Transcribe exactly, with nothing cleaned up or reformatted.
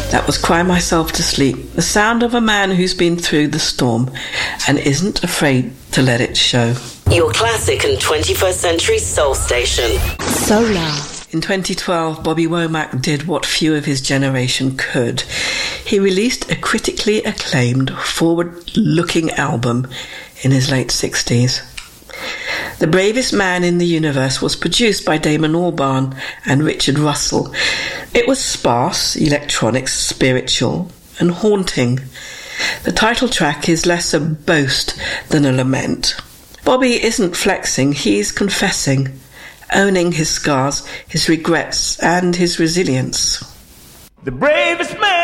That was Cry Myself to Sleep, the sound of a man who's been through the storm and isn't afraid to let it show. Your classic and twenty-first century soul station. Solar. In twenty twelve, Bobby Womack did what few of his generation could. He released a critically acclaimed, forward-looking album in his late sixties. The Bravest Man in the Universe was produced by Damon Albarn and Richard Russell. It was sparse, electronic, spiritual, and haunting. The title track is less a boast than a lament. Bobby isn't flexing, he's confessing, owning his scars, his regrets, and his resilience. The bravest man